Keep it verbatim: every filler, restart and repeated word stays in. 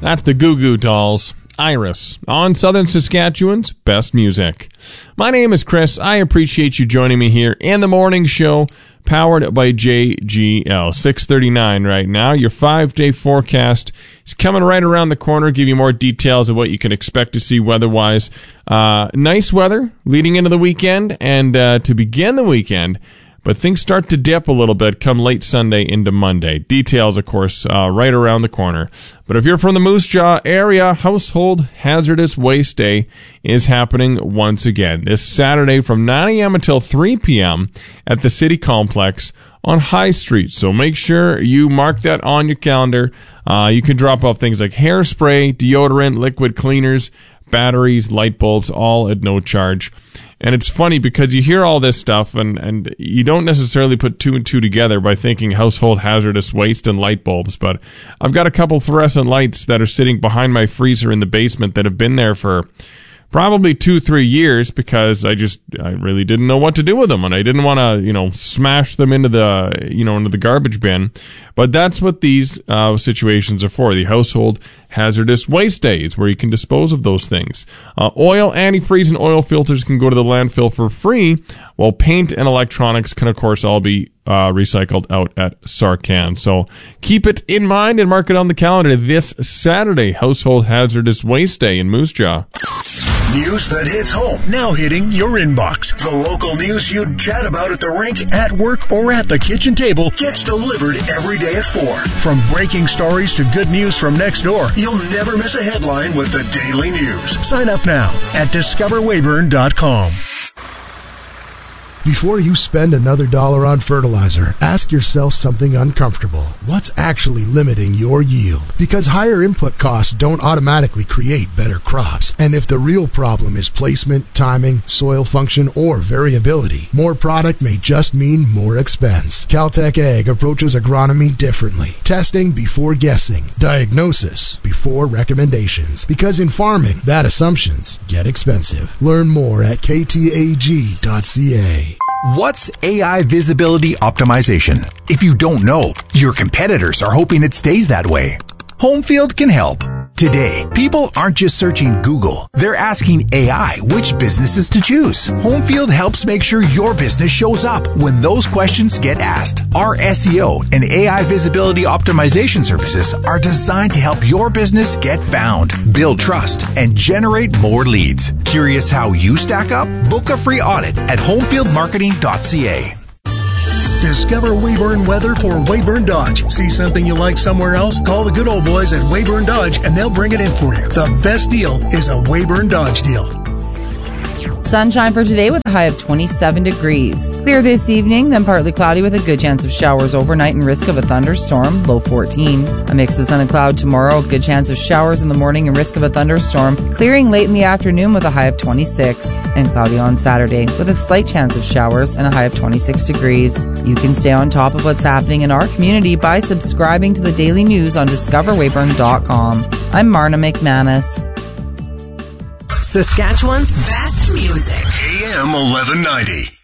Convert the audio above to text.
That's the Goo Goo Dolls, Iris, on Southern Saskatchewan's best music. My name is Chris. I appreciate you joining me here in the morning show, powered by J G L. six thirty-nine right now. Your five-day forecast is coming right around the corner. Give you more details of what you can expect to see weather-wise. Uh, nice weather leading into the weekend and uh, to begin the weekend. But things start to dip a little bit come late Sunday into Monday. Details, of course, uh, right around the corner. But if you're from the Moose Jaw area, Household Hazardous Waste Day is happening once again this Saturday from nine a.m. until three p.m. at the City Complex on High Street. So make sure you mark that on your calendar. Uh, you can drop off things like hairspray, deodorant, liquid cleaners, batteries, light bulbs, all at no charge. And it's funny because you hear all this stuff and, and you don't necessarily put two and two together by thinking household hazardous waste and light bulbs. But I've got a couple fluorescent lights that are sitting behind my freezer in the basement that have been there for probably two, three years because I just, I really didn't know what to do with them. And I didn't want to, you know, smash them into the, you know, into the garbage bin. But that's what these uh, situations are for, the Household Hazardous Waste Days, where you can dispose of those things. Uh, oil, antifreeze, and oil filters can go to the landfill for free, while paint and electronics can, of course, all be uh, recycled out at Sarcan. So keep it in mind and mark it on the calendar this Saturday, Household Hazardous Waste Day in Moose Jaw. News that hits home, now hitting your inbox. The local news you'd chat about at the rink, at work, or at the kitchen table gets delivered every day at four. From breaking stories to good news from next door, you'll never miss a headline with the Daily News. Sign up now at discover weyburn dot com. Before you spend another dollar on fertilizer, ask yourself something uncomfortable. What's actually limiting your yield? Because higher input costs don't automatically create better crops. And if the real problem is placement, timing, soil function, or variability, more product may just mean more expense. Caltech Ag approaches agronomy differently. Testing before guessing. Diagnosis before recommendations. Because in farming, bad assumptions get expensive. Learn more at k t a g dot c a. What's A I visibility optimization? If you don't know, your competitors are hoping it stays that way. Homefield can help. Today, people aren't just searching Google. They're asking A I which businesses to choose. Homefield helps make sure your business shows up when those questions get asked. Our S E O and A I visibility optimization services are designed to help your business get found, build trust, and generate more leads. Curious how you stack up? Book a free audit at homefield marketing dot c a. Discover Weyburn weather for Weyburn Dodge. See something you like somewhere else? Call the good old boys at Weyburn Dodge and they'll bring it in for you. The best deal is a Weyburn Dodge deal. Sunshine for today with a high of twenty-seven degrees. Clear this evening, then partly cloudy with a good chance of showers overnight and risk of a thunderstorm, low fourteen. A mix of sun and cloud tomorrow, good chance of showers in the morning and risk of a thunderstorm, clearing late in the afternoon with a high of twenty-six. And cloudy on Saturday with a slight chance of showers and a high of twenty-six degrees. You can stay on top of what's happening in our community by subscribing to the Daily News on discover weyburn dot com. I'm Marna McManus. Saskatchewan's best music. A M eleven ninety.